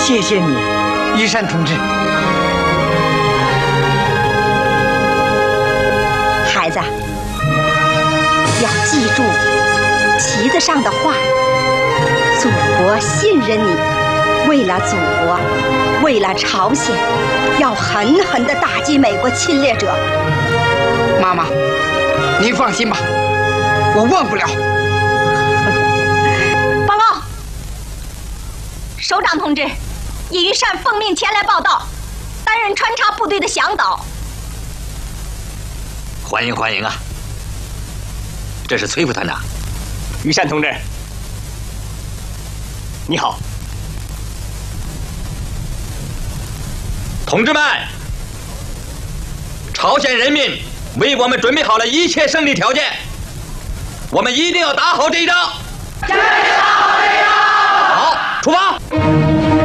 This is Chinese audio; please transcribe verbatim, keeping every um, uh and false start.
谢谢你，于善同志。 孩子，要记住旗子上的话：祖国信任你，为了祖国，为了朝鲜，要狠狠地打击美国侵略者。 妈妈，您放心吧，我忘不了。 报告，首长同志，尹玉善奉命前来报道，担任穿插部队的向导。 欢迎欢迎啊！这是崔副团长。 于善同志，你好。 同志们，朝鲜人民为我们准备好了一切胜利条件，我们一定要打好这一仗。加油！